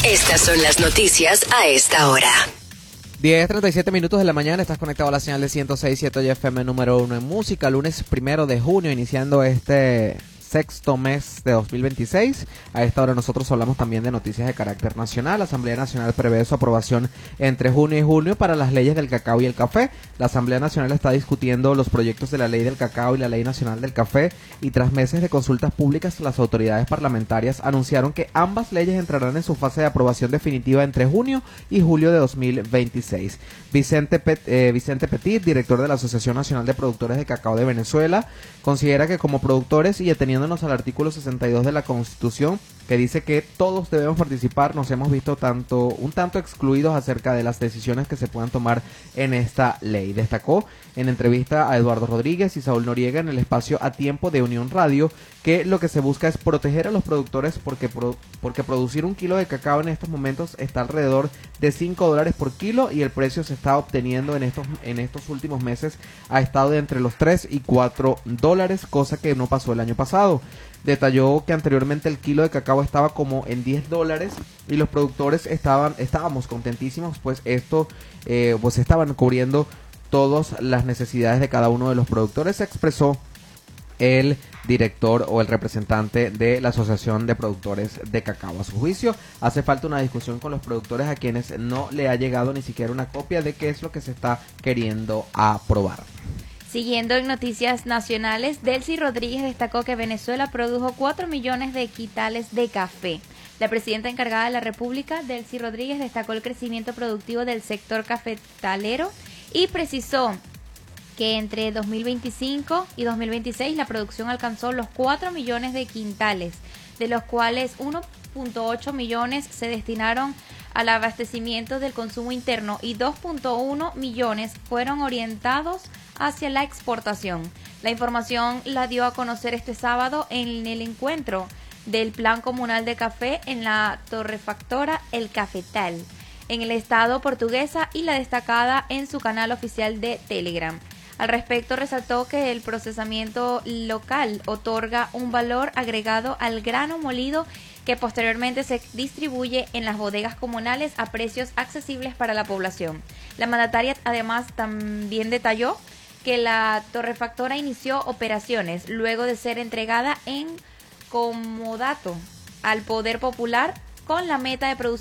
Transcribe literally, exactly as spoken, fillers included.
Estas son las noticias a esta hora. diez treinta y siete minutos de la mañana, estás conectado a la señal de ciento seis punto siete F M número uno en música, lunes primero de junio, iniciando este sexto mes de dos mil veintiséis. A esta hora nosotros hablamos también de noticias de carácter nacional. La Asamblea Nacional prevé su aprobación entre junio y julio para las leyes del cacao y el café. La Asamblea Nacional está discutiendo los proyectos de la Ley del Cacao y la Ley Nacional del Café, y tras meses de consultas públicas, las autoridades parlamentarias anunciaron que ambas leyes entrarán en su fase de aprobación definitiva entre junio y julio de dos mil veintiséis. Vicente, Pet, eh, Vicente Petit, director de la Asociación Nacional de Productores de Cacao de Venezuela, considera que como productores y ateniéndonos al artículo sesenta y dos de la Constitución, que dice que todos debemos participar, nos hemos visto tanto un tanto excluidos acerca de las decisiones que se puedan tomar en esta ley. Destacó en entrevista a Eduardo Rodríguez y Saúl Noriega en el espacio A Tiempo de Unión Radio que lo que se busca es proteger a los productores porque, pro, porque producir un kilo de cacao en estos momentos está alrededor de cinco dólares por kilo, y el precio se está obteniendo en estos, en estos últimos meses ha estado de entre los tres y cuatro dólares, cosa que no pasó el año pasado. Detalló que anteriormente el kilo de cacao estaba como en diez dólares y los productores estaban estábamos contentísimos, pues esto eh, pues estaban cubriendo todas las necesidades de cada uno de los productores, expresó el director o el representante de la Asociación de Productores de Cacao. A su juicio, hace falta una discusión con los productores a quienes no le ha llegado ni siquiera una copia de qué es lo que se está queriendo aprobar. Siguiendo en noticias nacionales, Delcy Rodríguez destacó que Venezuela produjo cuatro millones de quintales de café. La presidenta encargada de la República, Delcy Rodríguez, destacó el crecimiento productivo del sector cafetalero y precisó que entre dos mil veinticinco y dos mil veintiséis la producción alcanzó los cuatro millones de quintales, de los cuales uno punto ocho millones se destinaron al abastecimiento del consumo interno y dos punto uno millones fueron orientados hacia la exportación. La información la dio a conocer este sábado en el encuentro del Plan Comunal de Café en la torrefactora El Cafetal, en el estado Portuguesa, y la destacada en su canal oficial de Telegram. Al respecto, resaltó que el procesamiento local otorga un valor agregado al grano molido que posteriormente se distribuye en las bodegas comunales a precios accesibles para la población. La mandataria además también detalló que la torrefactora inició operaciones luego de ser entregada en comodato al Poder Popular con la meta de producir